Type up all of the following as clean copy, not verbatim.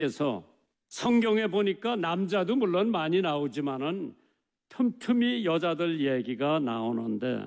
그래서 성경에 보니까 남자도 물론 많이 나오지만은 틈틈이 여자들 얘기가 나오는데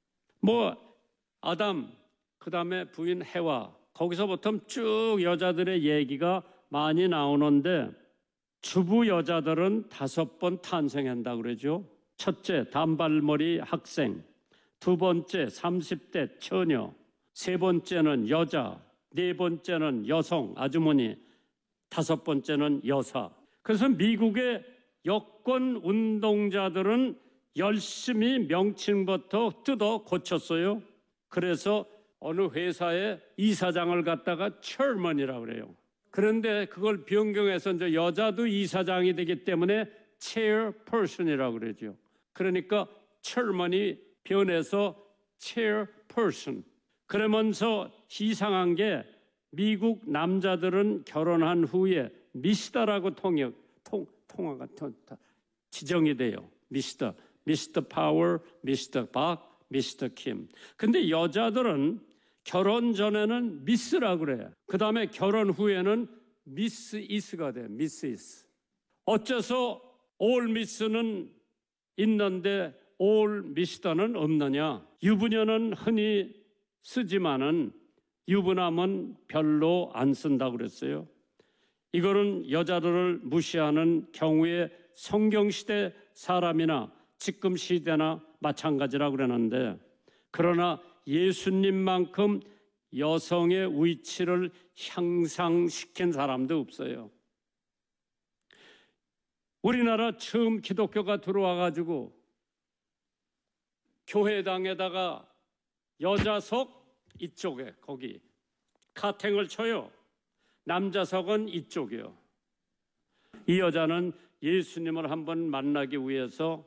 아담 그다음에 부인 해와 거기서부터 쭉 여자들의 얘기가 많이 나오는데 주부 여자들은 5번 탄생한다고 그러죠. 첫째, 단발머리 학생. 두 번째, 30대 처녀. 세 번째는 여자. 네 번째는 여성, 아주머니. 5번째는 여사. 그래서 미국의 여권 운동자들은 열심히 명칭부터 뜯어 고쳤어요. 그래서 어느 회사의 이사장을 갖다가 chairman이라고 그래요. 그런데 그걸 변경해서 이제 여자도 이사장이 되기 때문에 chairperson이라고 그러죠. 그러니까 chairman이 변해서 chairperson. 그러면서 이상한 게 미국 남자들은 결혼한 후에 미스터라고 지정이 돼요. 미스터 파워, 미스터 박, 미스터 킴. 근데 여자들은 결혼 전에는 미스라고 그래요. 그 다음에 결혼 후에는 미스 이스가 돼요. 미스 이스. 어째서 올 미스는 있는데 올 미스터는 없느냐? 유부녀는 흔히 쓰지만은 유부남은 별로 안 쓴다고 그랬어요. 이거는 여자들을 무시하는 경우에 성경시대 사람이나 지금 시대나 마찬가지라고 그러는데, 그러나 예수님만큼 여성의 위치를 향상시킨 사람도 없어요. 우리나라 처음 기독교가 들어와가지고 교회당에다가 여자석 이쪽에 거기 카탱을 쳐요. 남자석은 이쪽이요. 이 여자는 예수님을 한번 만나기 위해서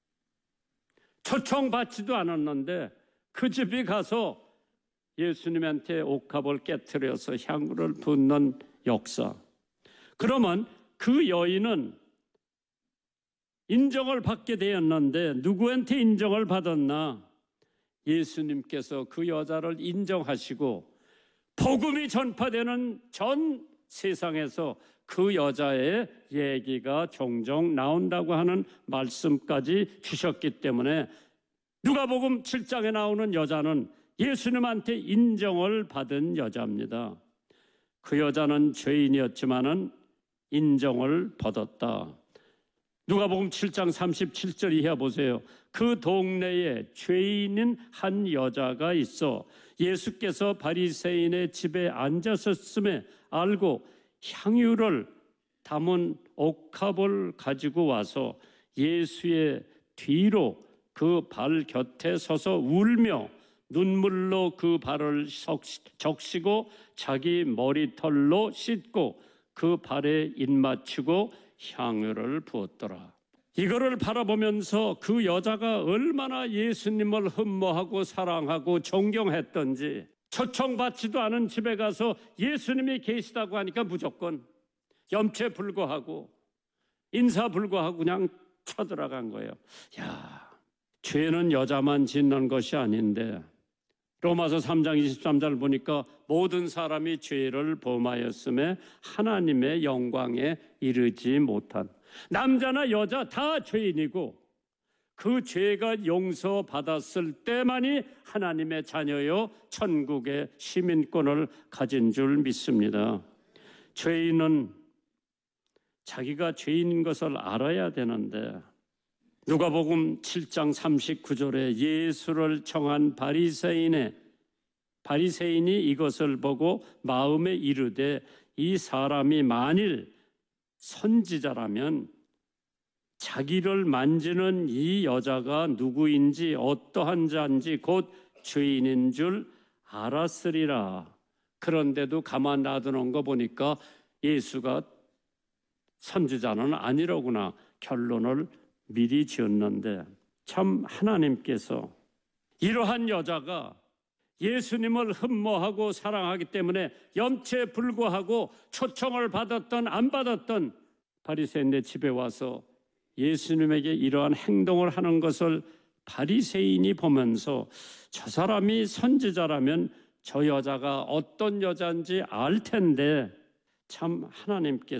초청받지도 않았는데 그 집에 가서 예수님한테 옥합을 깨트려서 향유를 붓는 역사. 그러면 그 여인은 인정을 받게 되었는데 누구한테 인정을 받았나? 예수님께서 그 여자를 인정하시고 복음이 전파되는 전 세상에서 그 여자의 얘기가 종종 나온다고 하는 말씀까지 주셨기 때문에 누가복음 7장에 나오는 여자는 예수님한테 인정을 받은 여자입니다. 그 여자는 죄인이었지만은 인정을 받았다. 누가복음 7장 37절 이하 보세요. 그 동네에 죄인인 한 여자가 있어 예수께서 바리새인의 집에 앉았었음에 알고 향유를 담은 옥합을 가지고 와서 예수의 뒤로 그 발 곁에 서서 울며 눈물로 그 발을 적시고 자기 머리털로 씻고 그 발에 입맞추고 향유를 부었더라. 이거를 바라보면서 그 여자가 얼마나 예수님을 흠모하고 사랑하고 존경했던지, 초청받지도 않은 집에 가서 예수님이 계시다고 하니까 무조건 염체불고하고 인사불고하고 그냥 쳐들어간 거예요. 야, 죄는 여자만 짓는 것이 아닌데 로마서 3장 23절을 보니까 모든 사람이 죄를 범하였음에 하나님의 영광에 이르지 못한, 남자나 여자 다 죄인이고 그 죄가 용서받았을 때만이 하나님의 자녀요 천국의 시민권을 가진 줄 믿습니다. 죄인은 자기가 죄인인 것을 알아야 되는데 누가복음 7장 39절에 예수를 청한 바리새인이 이것을 보고 마음에 이르되 이 사람이 만일 선지자라면 자기를 만지는 이 여자가 누구인지 어떠한 자인지 곧 죄인인 줄 알았으리라. 그런데도 가만 놔두는 거 보니까 예수가 선지자는 아니로구나 결론을 미리 지었는데, 참 하나님께서 이러한 여자가 예수님을 흠모하고 사랑하기 때문에 염체불고하고 초청을 받았던 안 받았던 바리새인의 집에 와서 예수님에게 이러한 행동을 하는 것을 바리새인이 보면서 저 사람이 선지자라면 저 여자가 어떤 여자인지 알 텐데 참 하나님께서